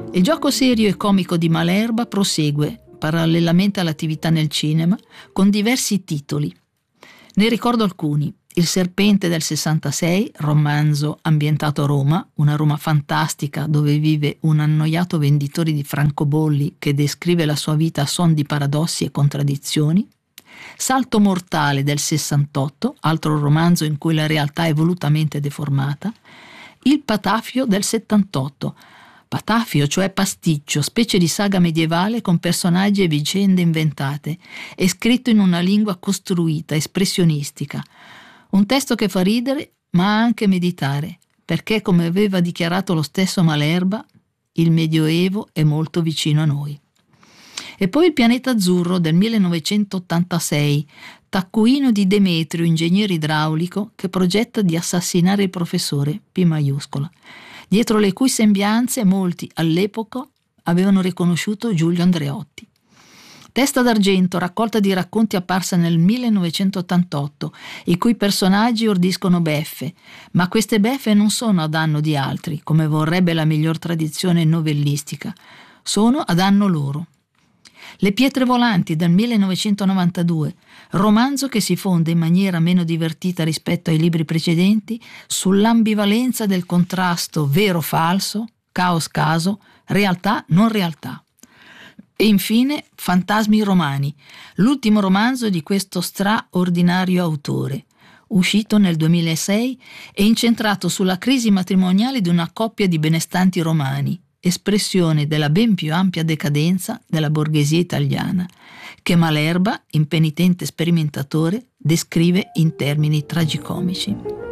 Il gioco serio e comico di Malerba prosegue, parallelamente all'attività nel cinema, con diversi titoli. Ne ricordo alcuni. Il Serpente del 66, romanzo ambientato a Roma, una Roma fantastica dove vive un annoiato venditore di francobolli che descrive la sua vita a suon di paradossi e contraddizioni. Salto mortale del 68, altro romanzo in cui la realtà è volutamente deformata. Il Patafio del 78, patafio, cioè pasticcio, specie di saga medievale con personaggi e vicende inventate, è scritto in una lingua costruita, espressionistica. Un testo che fa ridere, ma anche meditare, perché, come aveva dichiarato lo stesso Malerba, il Medioevo è molto vicino a noi. E poi Il pianeta azzurro del 1986, taccuino di Demetrio, ingegnere idraulico, che progetta di assassinare il professore, P maiuscola, dietro le cui sembianze molti all'epoca avevano riconosciuto Giulio Andreotti. Testa d'argento, raccolta di racconti apparsa nel 1988, i cui personaggi ordiscono beffe, ma queste beffe non sono a danno di altri, come vorrebbe la miglior tradizione novellistica, sono a danno loro. Le pietre volanti del 1992, romanzo che si fonda in maniera meno divertita rispetto ai libri precedenti sull'ambivalenza del contrasto vero-falso, caos-caso, realtà-non realtà. E infine Fantasmi romani, l'ultimo romanzo di questo straordinario autore, uscito nel 2006 e incentrato sulla crisi matrimoniale di una coppia di benestanti romani, espressione della ben più ampia decadenza della borghesia italiana, che Malerba, impenitente sperimentatore, descrive in termini tragicomici.